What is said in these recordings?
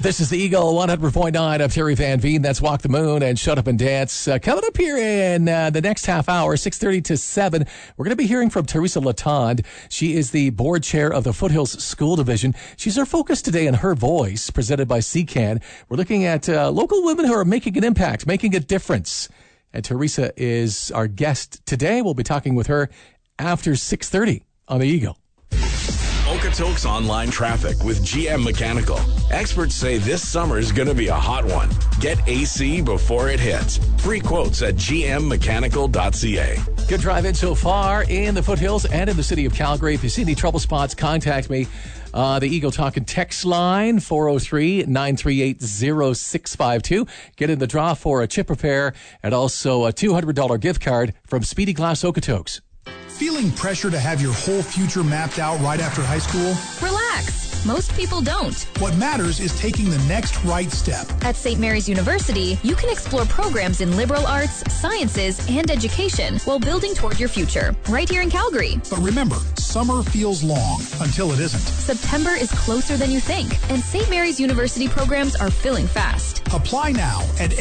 This is the Eagle 100.9. I'm Terry Van Veen. That's Walk the Moon and Shut Up and Dance. Coming up here in the next half hour, 6:30 to 7, we're going to be hearing from Teresa Latond. She is the board chair of the Foothills School Division. She's our focus today on Her Voice, presented by CCAN. We're looking at local women who are making an impact, making a difference. And Teresa is our guest today. We'll be talking with her after 6:30 on the Eagle. Okotoks online traffic with GM Mechanical. Experts say this summer is going to be a hot one. Get AC before it hits. Free quotes at gmmechanical.ca. Good drive in so far in the Foothills and in the city of Calgary. If you see any trouble spots, contact me. The Eagle Talking text line, 403-938-0652. Get in the draw for a chip repair and also a $200 gift card from Speedy Glass Okotoks. Feeling pressure to have your whole future mapped out right after high school? Relax. Most people don't. What matters is taking the next right step. At St. Mary's University, you can explore programs in liberal arts, sciences, and education while building toward your future, right here in Calgary. But remember, summer feels long until it isn't. September is closer than you think, and St. Mary's University programs are filling fast. Apply now at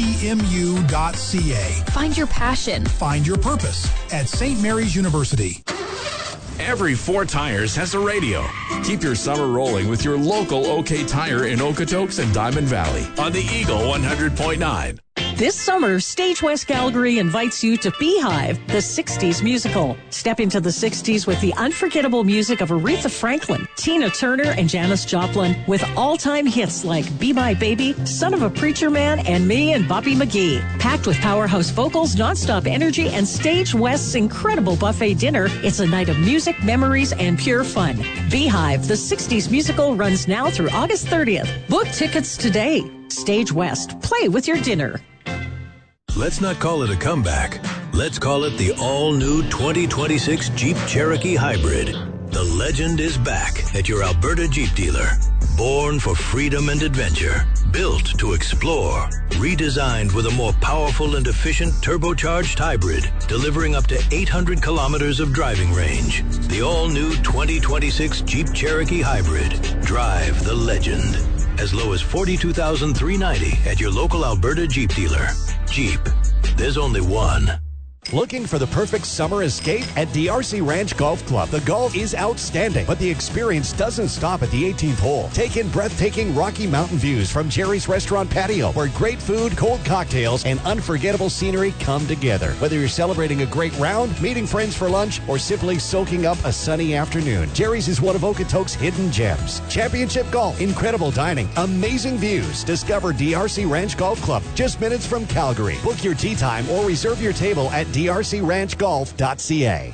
stmu.ca. Find your passion. Find your purpose at St. Mary's University. Every 4 Tires has a radio. Keep your summer rolling with your local OK Tire in Okotoks and Diamond Valley on the Eagle 100.9. This summer, Stage West Calgary invites you to Beehive, the 60s musical. Step into the 60s with the unforgettable music of Aretha Franklin, Tina Turner, and Janis Joplin, with all-time hits like Be My Baby, Son of a Preacher Man, and Me and Bobby McGee. Packed with powerhouse vocals, nonstop energy, and Stage West's incredible buffet dinner, it's a night of music, memories, and pure fun. Beehive, the 60s musical, runs now through August 30th. Book tickets today. Stage West. Play with your dinner. Let's not call it a comeback. Let's call it the all-new 2026 Jeep Cherokee Hybrid. The legend is back at your Alberta Jeep dealer. Born for freedom and adventure. Built to explore. Redesigned with a more powerful and efficient turbocharged hybrid, delivering up to 800 kilometers of driving range. The all-new 2026 Jeep Cherokee Hybrid. Drive the legend. As low as $42,390 at your local Alberta Jeep dealer. Jeep. There's only one. Looking for the perfect summer escape? At DRC Ranch Golf Club, the golf is outstanding, but the experience doesn't stop at the 18th hole. Take in breathtaking Rocky Mountain views from Jerry's Restaurant Patio, where great food, cold cocktails, and unforgettable scenery come together. Whether you're celebrating a great round, meeting friends for lunch, or simply soaking up a sunny afternoon, Jerry's is one of Okotoks' hidden gems. Championship golf, incredible dining, amazing views. Discover DRC Ranch Golf Club, just minutes from Calgary. Book your tee time or reserve your table at drcranchgolf.ca.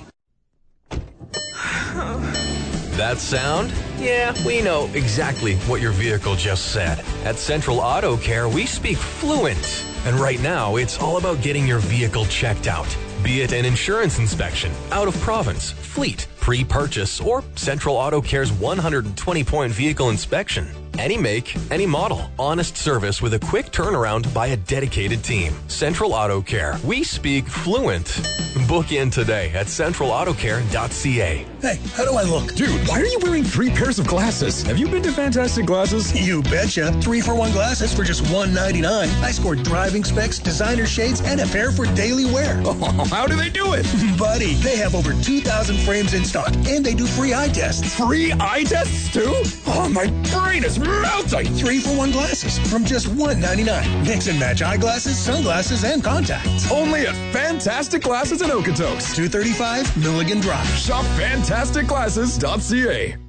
That sound? Yeah, we know exactly what your vehicle just said. At Central Auto Care, we speak fluent. And right now, it's all about getting your vehicle checked out. Be it an insurance inspection, out of province, fleet, pre-purchase, or Central Auto Care's 120-point vehicle inspection. Any make, any model. Honest service with a quick turnaround by a dedicated team. Central Auto Care. We speak fluent. Book in today at centralautocare.ca. Hey, how do I look? Dude, why are you wearing 3 pairs of glasses? Have you been to Fantastic Glasses? You betcha. 3-for-1 glasses for just $1.99. I scored driving specs, designer shades, and a pair for daily wear. Oh, how do they do it? Buddy, they have over 2,000 frames in stock, and they do free eye tests. Free eye tests, too? Oh, my brain is melting. 3-for-1 glasses from just $1.99. Mix and match eyeglasses, sunglasses, and contacts. Only at Fantastic Glasses in Okotoks. 235 Milligan Drive. Shop fantasticglasses.ca.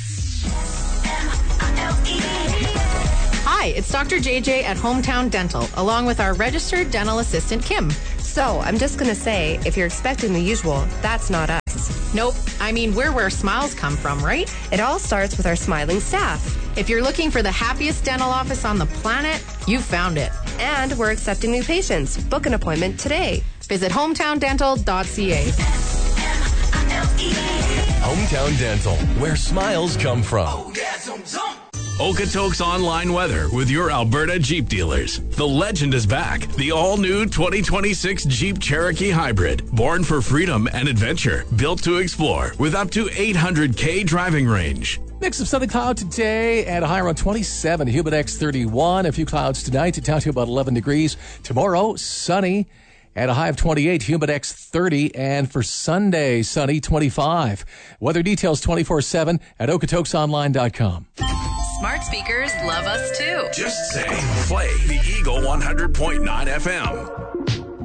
Hi, it's Dr. JJ at Hometown Dental, along with our registered dental assistant, Kim. So, I'm just going to say, if you're expecting the usual, that's not us. Nope. I mean, we're where smiles come from, right? It all starts with our smiling staff. If you're looking for the happiest dental office on the planet, you found it. And we're accepting new patients. Book an appointment today. Visit hometowndental.ca. Hometown Dental, where smiles come from. Okotoks online weather with your Alberta Jeep dealers. The legend is back. The all-new 2026 Jeep Cherokee Hybrid. Born for freedom and adventure. Built to explore with up to 800K driving range. Mix of sunny cloud today and a high around 27. Humid X 31. A few clouds tonight. Down to about 11 degrees. Tomorrow, sunny and a high of 28. Humid X 30. And for Sunday, sunny 25. Weather details 24/7 at okatokesonline.com. Smart speakers love us too. Just say, play the Eagle 100.9 FM.